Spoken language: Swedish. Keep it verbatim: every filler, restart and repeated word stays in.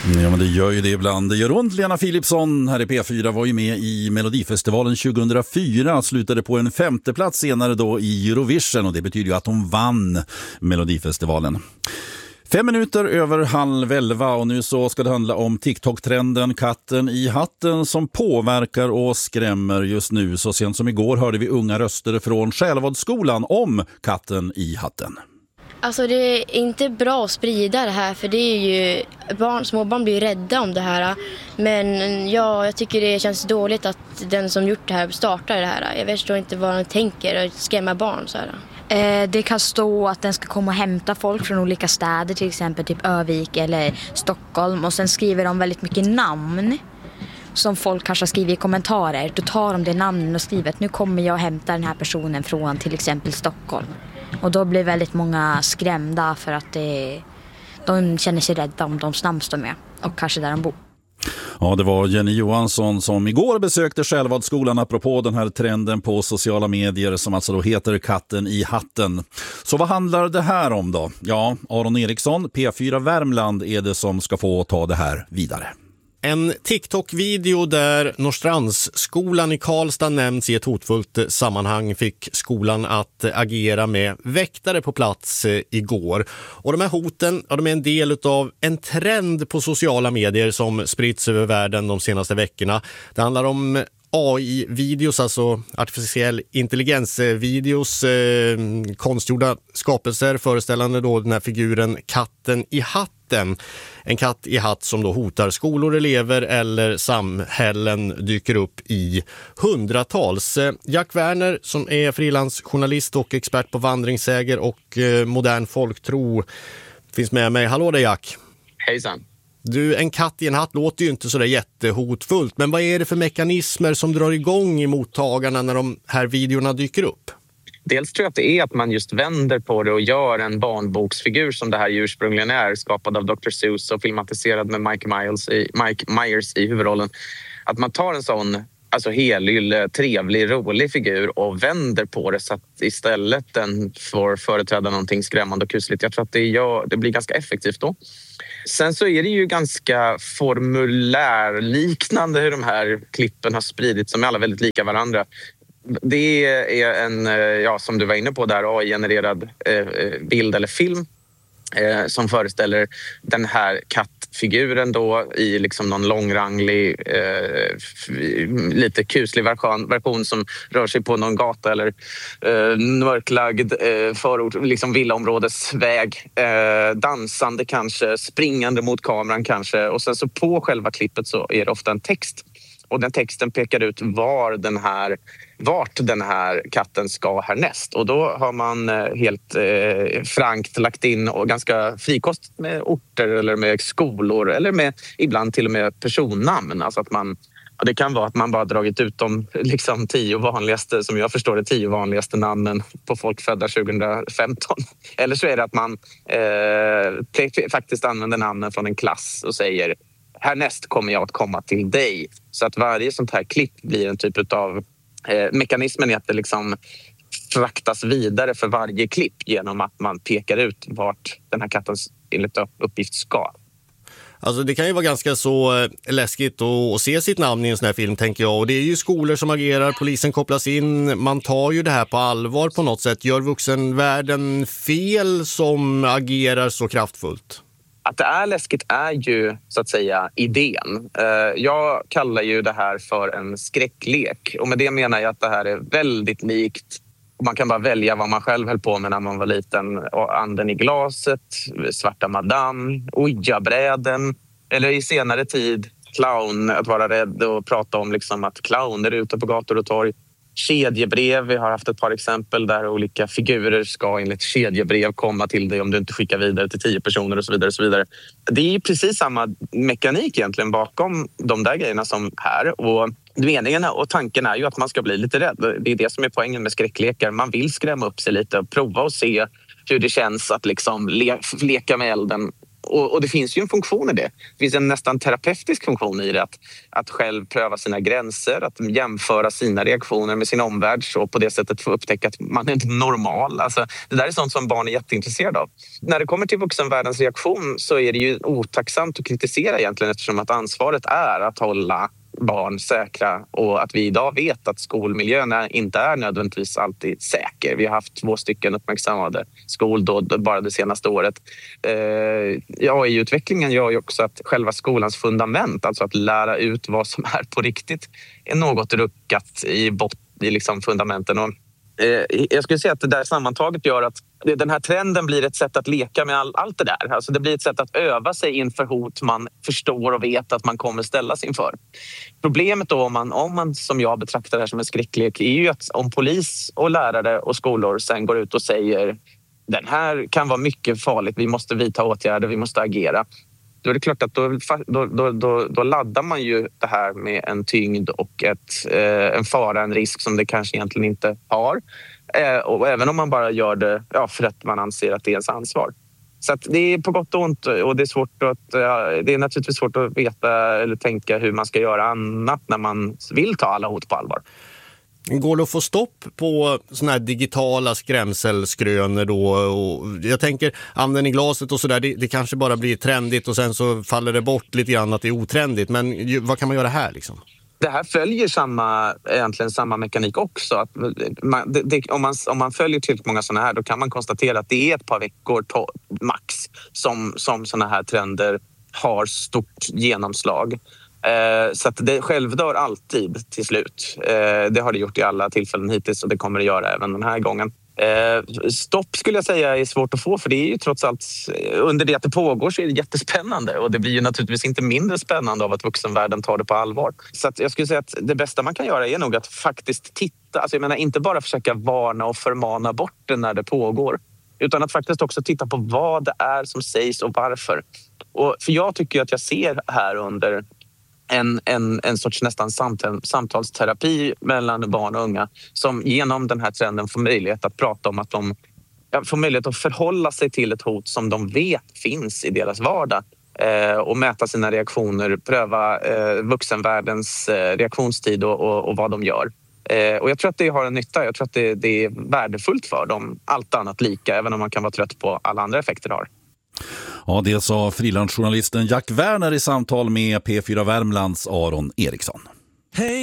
Ja, men det gör ju det ibland. Det gör ont. Lena Philipsson här i P fyra var ju med i Melodifestivalen tjugohundrafyra. Slutade på en femte plats senare då i Eurovision, och det betyder ju att hon vann Melodifestivalen. Fem minuter över halv elva, och nu så ska det handla om TikTok-trenden katten i hatten som påverkar och skrämmer just nu. Så sent som igår hörde vi unga röster från Själevadsskolan om katten i hatten. Alltså det är inte bra att sprida det här, för det är ju barn, små barn blir rädda om det här. Men ja, jag tycker det känns dåligt att den som gjort det här startar det här. Jag förstår inte vad de tänker, att skrämma barn så här. Eh, det kan stå att den ska komma och hämta folk från olika städer, till exempel typ Övik eller Stockholm. Och sen skriver de väldigt mycket namn som folk kanske skriver i kommentarer. Då tar de det namnen och skriver att nu kommer jag hämta den här personen från till exempel Stockholm. Och då blir väldigt många skrämda för att det, de känner sig rädda om de namn står med och kanske där de bor. Ja, det var Jenny Johansson som igår besökte Själevadsskolan apropå den här trenden på sociala medier som alltså då heter katten i hatten. Så vad handlar det här om då? Ja, Aron Eriksson, P fyra Värmland är det som ska få ta det här vidare. En TikTok-video där Norrstrandsskolan i Karlstad nämns i ett hotfullt sammanhang fick skolan att agera med väktare på plats igår. Och de här hoten, ja, de är en del av en trend på sociala medier som spritts över världen de senaste veckorna. Det handlar om A I-videos, alltså artificiell intelligens-videos, eh, konstgjorda skapelser föreställande då den här figuren katten i hatten. En katt i hatt som då hotar skolor, elever eller samhällen dyker upp i hundratals. Jack Werner som är frilansjournalist och expert på vandringssäger och eh, modern folktro finns med mig. Hallå där Jack! Hejsan! Du, en katt i en hatt låter ju inte så där jättehotfullt, men vad är det för mekanismer som drar igång i mottagarna när de här videorna dyker upp? Dels tror jag att det är att man just vänder på det och gör en barnboksfigur som det här ursprungligen är, skapad av doktor Seuss och filmatiserad med Mike Myers i, Mike Myers i huvudrollen. Att man tar en sån alltså helylle, trevlig, rolig figur och vänder på det så att istället den får företräda någonting skrämmande och kusligt. Jag tror att det, gör, det blir ganska effektivt då. Sen så är det ju ganska formulärliknande hur de här klippen har spridits, som är alla väldigt lika varandra. Det är en, ja, som du var inne på där, A I-genererad eh, bild eller film eh, som föreställer den här kattfiguren då i liksom någon långranglig, eh, lite kuslig version, version som rör sig på någon gata eller eh, mörklagd eh, förort, liksom villaområdesväg, eh, dansande kanske, springande mot kameran kanske, och sen så på själva klippet så är det ofta en text. Och den texten pekar ut var den här, vart den här katten ska härnäst. Och då har man helt eh, frankt lagt in och ganska frikostigt med orter eller med skolor eller med ibland till och med personnamn. Alltså att man, ja, det kan vara att man bara dragit ut de liksom, tio vanligaste, som jag förstår det, tio vanligaste namnen på folk födda tjugohundrafemton. Eller så är det att man eh, faktiskt använder namnen från en klass och säger: härnäst kommer jag att komma till dig. Så att varje sånt här klipp blir en typ av eh, mekanismen i att det liksom fraktas vidare för varje klipp genom att man pekar ut vart den här kattens enligt uppgift ska. Alltså det kan ju vara ganska så läskigt att se sitt namn i en sån här film, tänker jag. Och det är ju skolor som agerar, polisen kopplas in, man tar ju det här på allvar på något sätt. Gör vuxenvärlden fel som agerar så kraftfullt? Att det är läskigt är ju så att säga idén. Jag kallar ju det här för en skräcklek. Och med det menar jag att det här är väldigt likt. Man kan bara välja vad man själv höll på med när man var liten. Anden i glaset, Svarta madame, Ouija-bräden. Eller i senare tid clown, att vara rädd och prata om liksom att clowner är ute på gator och torg. Kedjebrev, vi har haft ett par exempel där olika figurer ska enligt kedjebrev komma till dig om du inte skickar vidare till tio personer och så vidare och så vidare. Det är precis samma mekanik egentligen bakom de där grejerna som här, och meningen och tanken är ju att man ska bli lite rädd. Det är det som är poängen med skräcklekar. Man vill skrämma upp sig lite och prova och se hur det känns att liksom le- leka med elden Och, och det finns ju en funktion i det. Det finns en nästan terapeutisk funktion i det. Att, att själv pröva sina gränser, att jämföra sina reaktioner med sin omvärld och på det sättet få upptäcka att man är inte normal. Alltså, det där är sånt som barn är jätteintresserade av. När det kommer till vuxenvärldens reaktion så är det ju otacksamt att kritisera egentligen, eftersom att ansvaret är att hålla barn säkra, och att vi idag vet att skolmiljön inte är nödvändigtvis alltid säker. Vi har haft två stycken uppmärksammade skoldåd bara det senaste året. Eh, A I-utvecklingen gör ju också att själva skolans fundament, alltså att lära ut vad som är på riktigt, är något ruckat i, bot- i liksom fundamenten. Och jag skulle säga att det där sammantaget gör att den här trenden blir ett sätt att leka med all, allt det där. Alltså det blir ett sätt att öva sig inför hot man förstår och vet att man kommer ställas inför. Problemet då, om man, om man som jag betraktar det här som en skräcklek, är ju att om polis och lärare och skolor sen går ut och säger den här kan vara mycket farligt, vi måste vidta åtgärder, vi måste agera. Då är det klart att då, då, då, då, då laddar man ju det här med en tyngd och ett, eh, en fara, en risk som det kanske egentligen inte har. Eh, och även om man bara gör det ja, för att man anser att det är ens ansvar. Så att det är på gott och ont, och det är, svårt att, ja, det är naturligtvis svårt att veta eller tänka hur man ska göra annat när man vill ta alla hot på allvar. Går det att få stopp på såna här digitala skrämselskrönor då? Och jag tänker, anden i glaset och sådär, det, det kanske bara blir trendigt och sen så faller det bort lite grann att det är otrendigt. Men vad kan man göra här liksom? Det här följer samma, egentligen samma mekanik också. Att man, det, det, om, man, om man följer tillräckligt många sådana här, då kan man konstatera att det är ett par veckor to, max som, som sådana här trender har stort genomslag. Eh, så att det självdör alltid till slut. Eh, det har det gjort i alla tillfällen hittills, och det kommer det göra även den här gången. Eh, stopp skulle jag säga är svårt att få, för det är ju trots allt, under det att det pågår så är det jättespännande, och det blir ju naturligtvis inte mindre spännande av att vuxenvärlden tar det på allvar. Så att jag skulle säga att det bästa man kan göra är nog att faktiskt titta, alltså jag menar inte bara försöka varna och förmana bort det när det pågår, utan att faktiskt också titta på vad det är som sägs och varför. Och för jag tycker att jag ser här under En, en, en sorts nästan samtal, samtalsterapi mellan barn och unga, som genom den här trenden får möjlighet att prata om att de ja, får möjlighet att förhålla sig till ett hot som de vet finns i deras vardag, eh, och mäta sina reaktioner, pröva eh, vuxenvärldens eh, reaktionstid och, och, och vad de gör. Eh, och jag tror att det har en nytta, jag tror att det, det är värdefullt för dem, allt annat lika, även om man kan vara trött på alla andra effekter det har. Ja, det sa frilansjournalisten Jack Werner i samtal med P fyra Värmlands Aron Eriksson. Hej!